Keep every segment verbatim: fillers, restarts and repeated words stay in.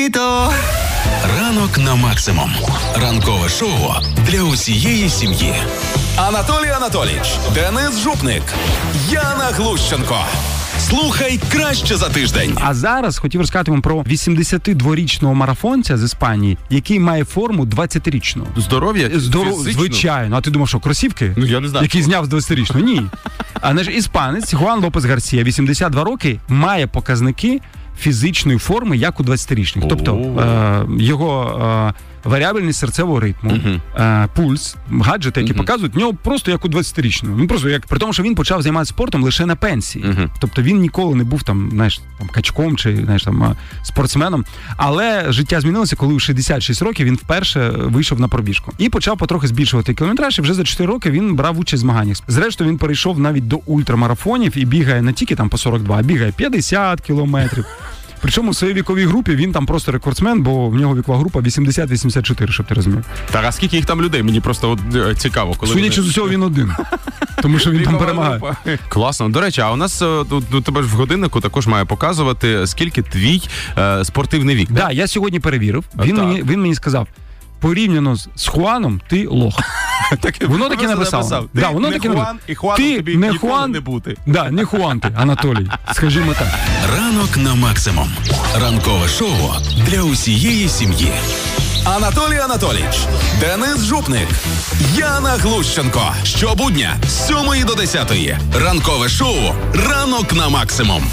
Ранок на максимум. Ранкове шоу для усієї сім'ї. Анатолій Анатолійович, Денис Жупник, Яна Глущенко. Слухай краще за тиждень. А зараз хотів розказати вам про вісімдесятидворічного марафонця з Іспанії, який має форму двадцятирічного. Здоров'я? Здоров... Звичайно. А ти думав, що кросівки? Ну, я не знаю. Який зняв з двадцятирічного? Ні. А наш іспанець Хуан Лопес Гарсія, вісімдесят два роки, має показники фізичної форми, як у двадцятирічних. Тобто е- його е- варіабельність серцевого ритму, uh-huh. е- пульс, гаджети, які uh-huh. показують, в нього просто як у двадцятирічного. Він просто як при тому, що він почав займатися спортом лише на пенсії. Uh-huh. Тобто він ніколи не був там, знаєш, там качком чи знаєш там спортсменом. Але життя змінилося, коли у шістдесят шість років він вперше вийшов на пробіжку і почав потрохи збільшувати кілометраж. І вже за чотири роки він брав участь в змаганнях. Зрештою, він перейшов навіть до ультрамарафонів і бігає не тільки там по сорок два, а бігає п'ятдесят кілометрів. Причому в своїй віковій групі він там просто рекордсмен, бо в нього вікова група вісімдесят вісімдесят чотири, щоб ти розумів. Так, а скільки їх там людей? Мені просто от, цікаво. Коли Судячи вони... з усього, він один. Тому що він там перемагає. Класно. До речі, а у нас у тебе ж в годиннику також має показувати, скільки твій е, спортивний вік. Так, да, я сьогодні перевірив. Він мені, він мені сказав, порівняно з, з Хуаном, ти лох. Так, воно таки написало. Ти да, воно не таки Хуан, і Хуаном ти тобі не ніколи Хуан, не бути. Да, не Хуан ти, Анатолій. Скажімо так. Ранок на максимум. Ранкове шоу для усієї сім'ї. Анатолій Анатолійович, Денис Жупник, Яна Глущенко. Щобудня з сьомої до десятої. Ранкове шоу «Ранок на максимум».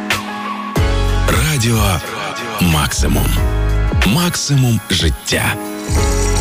Радіо Максимум. Максимум життя.